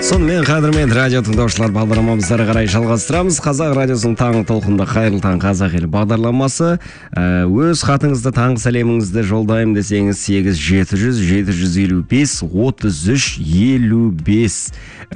Сонымен қадірмен радио тыңдаушылар бағдарламамызды ары қарай жалғастырамыз. Қазақ радиосының таңғы толқында қайырлы таң қазақ елі бағдарламасы. Өз хатыңызды, таңғы сәлеміңізді жолдайым десеңіз 8-700-733-55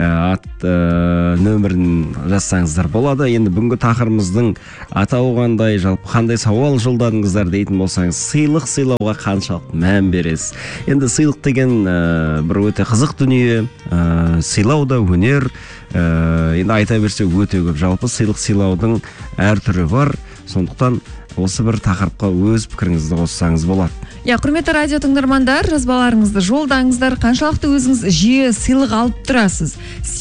нөмірін жазсаңыздар болады. Енді бүгінгі тақырыбымыздың атауы қандай, жалпы қандай сауал жолдадыңыздар дейтін болсаңыз, сыйлық сыйлауға қаншалықты мән бересіз? Енді сыйлық деген бір өте қызық дүние, сыйлау да өнер, енді айта берсе өте көп. Жалпы сыйлық сыйлаудың әр түрі бар, сондықтан осы бір тақырыпқа өз пікіріңізді қоссаңыз болады. Құрметті радио тыңдармандар, жазбаларыңызды жолдаңыздар. Қаншалықты өзіңіз жиі сыйлық алып тұрасыз?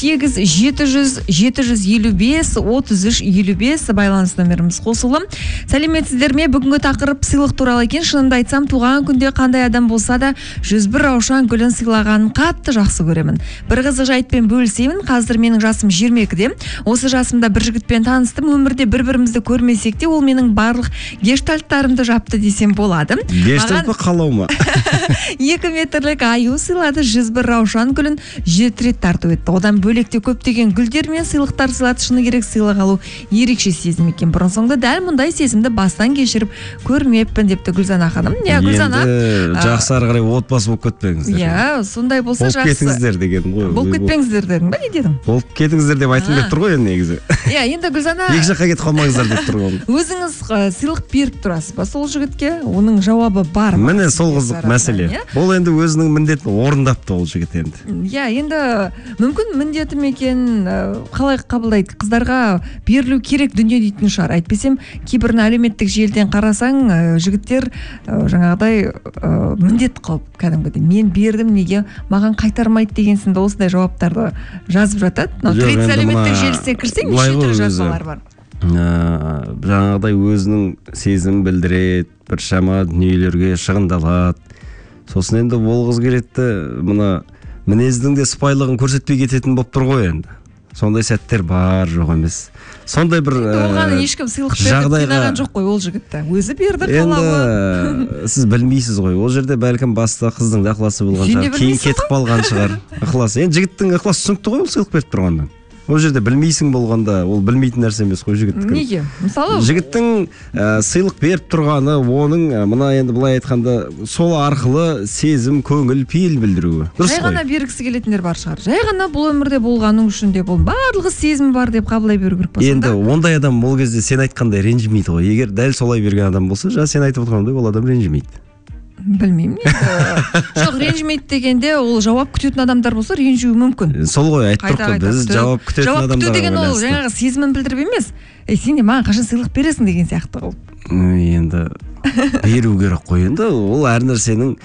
8-700-755-33-55 байланыс нөміріміз қосылы. Сәлеметсіздер ме? Бүгінгі тақырып сыйлық туралы екен. Шынымды айтсам, туған күнде қандай адам болса да 101 раушан гүлін сыйлағанын қатты жақсы көремін. Бір қызық жайтпен бөлісемін. Қазір менің жасым 22-де. Осы жасымда бір жігітпен таныстым. Өмірде бір-бірімізді көрмесек те, ол менің барлық гештальттарымды жапты десем болады. Қалау ма? 2 метрлік аю сыйлады, 101 раушан гүлін 7 рет тарту етті. Одан бөлекте көптеген гүлдер мен сыйлықтар сыйлады. Шыны керек, сыйлық алу ерекше сезім екен. Бұрын соңды дәл мұндай сезімді бастан кешіріп көрмеппін депті Гүлзана ханым. Гүлзана, енді жақсы ары қарай отбасы болып кетпеңіздер. Сондай болса жақсы. Болып кетіңіздер деген ғой. Болып кетпеңіздер дедің ба, не дедің? Болып кетіңіздер деп айтылып кетіп тұр ғой енді негізі. Енді Гүлзана, екі жаққа кетіп қалмаңыздар деп тұр ғой. өзіңіз сыйлық беріп тұрасыз ба сол жігітке? Оның жауабы бар. Міне сол қызық мәселе. Ол енді өзінің міндетін орындапты ол жігіт енді. Енді мүмкін міндеті екен, қалай қабылдайды? Қыздарға берілу керек дүние дейтін шығар. Айтпесем, кейбірін әлеуметтік желіден қарасаң, жігіттер жаңағыдай міндет қылып, кәдімгідей мен бердім, неге маған қайтармайды деген сынды осындай жауаптарды жазып жатады. Трец әлеуметтік желісіне кірсең, неше түрлі жазбалар бар. Жаңағыдай өзінің сезімін білдіреді, бір шама дүниелерге шығындалады. Сосын енді ол қыз келеді, мына мінездің де сыпайылығын көрсетпей кететін болып тұр ғой енді. Сондай сәттер бар, жоқ емес. Сондай бір оған ешкім сыйлық беріп қинаған жоқ қой ол жігітті. Өзі берді қалауы. Енді сіз білмейсіз ғой. Ол жерде бәлкім баста қыздың да ықыласы болған шығар, кейін кетіп қалған шығар. Ықыласы. Енді жігіттің ықыласы түсінікті ғой, ол сыйлық беріп тұрғаннан. Ол жерде білмейсің болғанда, ол білмейтін нәрсе емес қой жігіттікі. Неге? Мысалы, жігіттің сыйлық беріп тұрғаны, оның мына енді былай айтқанда, сол арқылы сезім, көңіл, пейіл білдіруі. Жай ғана бергісі келетіндер бар шығар. Жай ғана бұл өмірде болғаның үшін де бұл барлығы сезім бар деп қабылдай беру керек болса. Енді ондай адам ол кезде сен айтқандай ренжімейді ғой. Егер дәл солай берген адам болса, сен айтып отырғандай ол адам ренжімейді. Білмеймін. Жоқ, ренжімейді дегенде ол жауап күтетін адамдар болса ренжуі мүмкін. Сол ғой, айтып тұрық, біз жауап күтетін адамдар. Жауап күту деген ол жаңағы сезімін білдіріп емес. Сен де маған қашан сыйлық бересің деген сияқты қылып. Енді беру керек қой, енді ол әр нәрсенің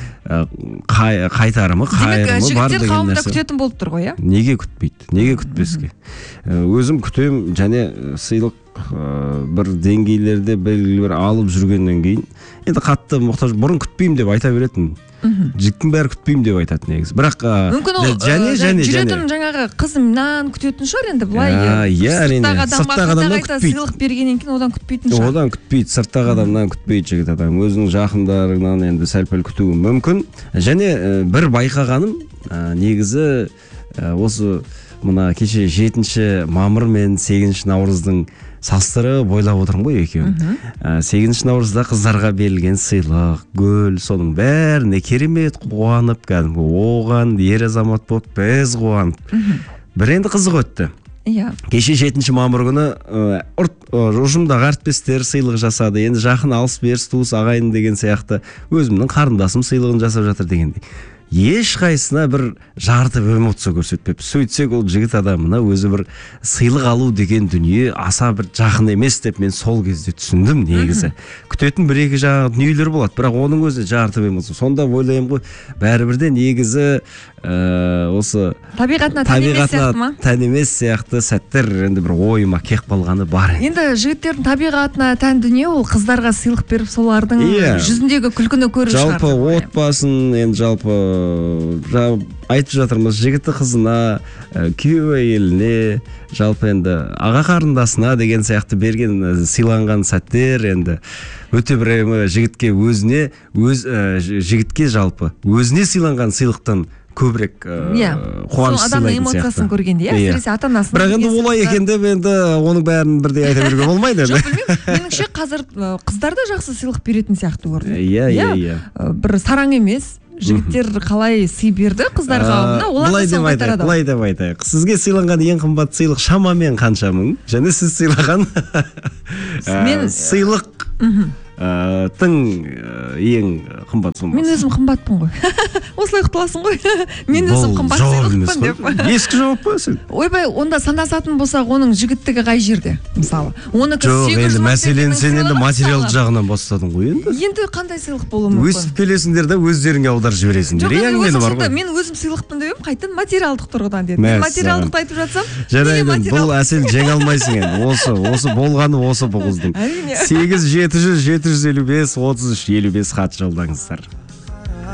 қайтарымы, қайырымы бар деген нәрсе. Демек, жігіттер қауымда күтетін болып тұр ғой, Неге күтпейді? Неге күтпеске? Өзім күтем, және сыйлық бір деңгейлерде белгілі бір алып жүргеннен кейін енді қатты мұқтаж, бұрын күтпеймін деп айта беретін. Жігіттің бәрі күтпеймін деп айтатын негізі. Бірақ мүмкін ол жүретін жаңағы қызымнан күтетін шығар енді былай. Сырттағы адамнан күтпейді. Сыйлық бергеннен кейін одан күтпейтін шығар. Одан күтпейді, сырттағы адамнан күтпейді жігіт адам. Өзінің жақындарынан енді сәл-пәл күтуі мүмкін. Және бір байқағаным негізі осы мына кеше 7 мамыр мен 8 наурыздың салыстырып бойлап отырмын ғой екеуін. 8 наурызда қыздарға берілген сыйлық, гүл, соның бәріне керемет қуанып, кәдімгі оған ер азамат болып біз қуанып. Бір енді қызық өтті. Кеше 7 мамыр күні ұжымдағы әріптестер сыйлық жасады. Енді жақын алыс беріс, туыс, ағайын деген сияқты өзімнің қарындасым сыйлығын жасап жатыр дегендей. Ешқайсына бір жарты эмоция көрсетпеп. Сөйтсек ол жігіт адамына өзі бір сыйлық алу деген дүние аса бір жақын емес деп мен сол кезде түсіндім негізі. Күтетін бір-екі жаңағы дүниелер болады, бірақ оның өзі жарты эмоция. Сонда ойлаймын ғой, бәрібір де негізі осы табиғатына тән емес сияқты сәттер енді бір ойыма кеп қалғаны бар. Енді жігіттердің табиғатына тән дүние ол қыздарға сыйлық беріп солардың жүзіндегі күлкіні көру шығар. Жалпы отбасын, енді жалпы айтып жатырмыз, жігіті қызына, күйеу әйеліне, жалпы енді аға қарындасына деген сияқты берген сыйланған сәттер енді өте бір жігітке жалпы өзіне сыйланған сыйлықтан көбірек қуаныш адамның сыйлайтын сияқты. эмоциясын көргенде, әсіресе ата-анасын. Бірақ енді олай екен деп енді оның бәрін бірдей айта беруге болмайды. Жоқ, білмеймін. Меніңше қазір қыздар да жақсы сыйлық беретін сияқты көрінеді. Иә. Бір сараң емес. Жігіттер қалай сый берді қыздарға, олар да қайтарады. Былай деп айтайық. Сізге сыйланған ең қымбат сыйлық шамамен қанша мың? Және сіз сыйлаған сыйлық тың ең қымбат сомасы. Мен өзім қымбатпын ғой. Осылай құтыласың ғой. Мен өзім қымбат сыйлықпын деп. Ескі жауап па сен? Ойбай, онда санасатын болсақ, оның жігіттігі қай жерде, мысалы? Жоқ, енді мәселен сен енді материалдық жағынан бастадың ғой енді. Енді қандай сыйлық болуы мүмкін? Өсіп келесіңдер да өздеріңе аударып жібересіңдер. Мен өзім сыйлықпын деп едім, қайтадан материалдық тұрғыдан дедім. Мен материалдықты айтып жатсам, жарайды, бұл әсел жеңе алмайсың енді. Осы болғаны осы бұл қыздың. 8 700 755 33 55 хат жолдаңыздар.